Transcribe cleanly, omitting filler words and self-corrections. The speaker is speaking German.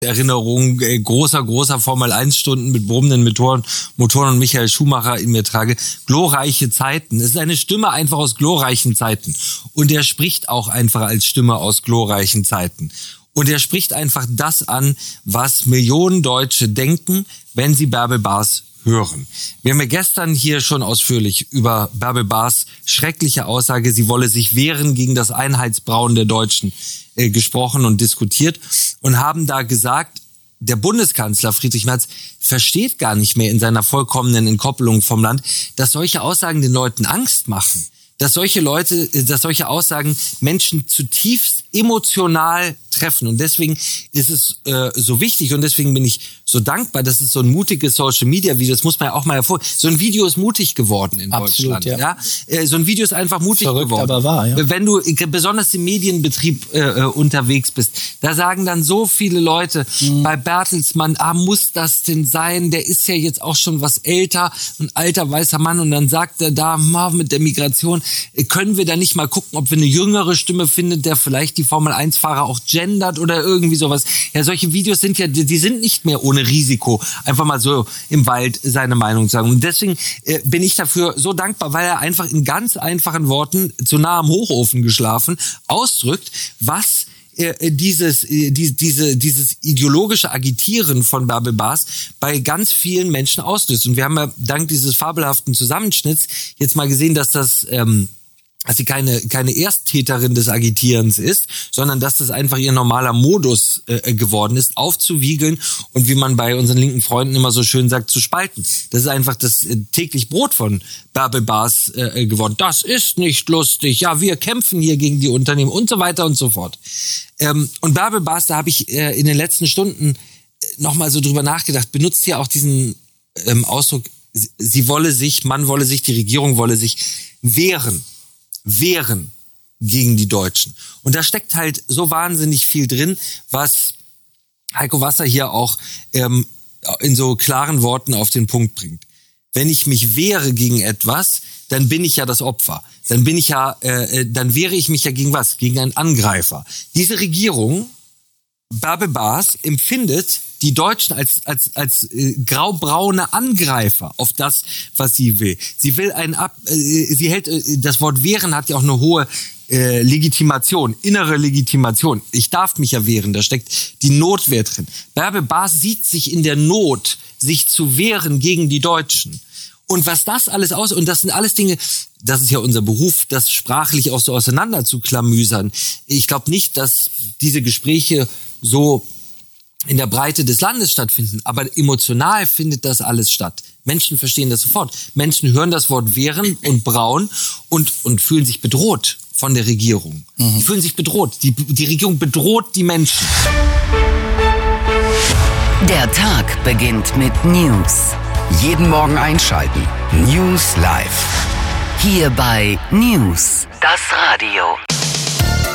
Erinnerung großer Formel-1-Stunden mit brummenden Motoren und Michael Schumacher in mir trage. Glorreiche Zeiten. Es ist eine Stimme einfach aus glorreichen Zeiten. Und er spricht auch einfach als Stimme aus glorreichen Zeiten. Und er spricht einfach das an, was Millionen Deutsche denken, wenn sie Bärbel Baas hören. Wir haben ja gestern hier schon ausführlich über Bärbel Baas schreckliche Aussage, sie wolle sich wehren gegen das Einheitsbrauen der Deutschen gesprochen und diskutiert und haben da gesagt, der Bundeskanzler Friedrich Merz versteht gar nicht mehr in seiner vollkommenen Entkoppelung vom Land, dass solche Aussagen den Leuten Angst machen. Dass solche Aussagen Menschen zutiefst emotional treffen. Und deswegen ist es so wichtig und deswegen bin ich so dankbar, dass es so ein mutiges Social-Media-Video, das muss man ja auch mal hervorheben. So ein Video ist mutig geworden in Deutschland. Ja. So ein Video ist einfach mutig geworden. Aber wahr, ja. Wenn du besonders im Medienbetrieb unterwegs bist, da sagen dann so viele Leute bei Bertelsmann, muss das denn sein? Der ist ja jetzt auch schon was älter, ein alter weißer Mann. Und dann sagt er da, mit der Migration, können wir da nicht mal gucken, ob wir eine jüngere Stimme finden, der vielleicht die Formel-1-Fahrer auch gendert oder irgendwie sowas. Ja, solche Videos sind ja, die sind nicht mehr ohne Risiko, einfach mal so im Wald seine Meinung sagen. Und deswegen bin ich dafür so dankbar, weil er einfach in ganz einfachen Worten, zu nah am Hochofen geschlafen, ausdrückt, was dieses ideologische Agitieren von Bärbel Baas bei ganz vielen Menschen auslöst. Und wir haben ja dank dieses fabelhaften Zusammenschnitts jetzt mal gesehen, dass sie keine Ersttäterin des Agitierens ist, sondern dass das einfach ihr normaler Modus geworden ist, aufzuwiegeln und wie man bei unseren linken Freunden immer so schön sagt, zu spalten. Das ist einfach das täglich Brot von Bärbel Baas geworden. Das ist nicht lustig. Ja, wir kämpfen hier gegen die Unternehmen und so weiter und so fort. Und Bärbel Baas, da habe ich in den letzten Stunden nochmal so drüber nachgedacht, benutzt ja auch diesen Ausdruck, die Regierung wolle sich wehren gegen die Deutschen. Und da steckt halt so wahnsinnig viel drin, was Heiko Wasser hier auch in so klaren Worten auf den Punkt bringt. Wenn ich mich wehre gegen etwas, dann bin ich ja das Opfer. Dann wehre ich mich ja gegen was? Gegen einen Angreifer. Diese Regierung, Bärbel Baas, empfindet die Deutschen als graubraune Angreifer auf das, was sie will. Sie hält, das Wort wehren hat ja auch eine hohe Legitimation, innere Legitimation. Ich darf mich ja wehren, da steckt die Notwehr drin. Bärbel Baas sieht sich in der Not, sich zu wehren gegen die Deutschen. Und was das alles und das sind alles Dinge, das ist ja unser Beruf, das sprachlich auch so auseinander zu klamüsern. Ich glaube nicht, dass diese Gespräche so in der Breite des Landes stattfinden, aber emotional findet das alles statt. Menschen verstehen das sofort. Menschen hören das Wort wehren und brauen und fühlen sich bedroht von der Regierung. Die fühlen sich bedroht. Die Regierung bedroht die Menschen. Der Tag beginnt mit News. Jeden Morgen einschalten. News Live. Hier bei News, das Radio.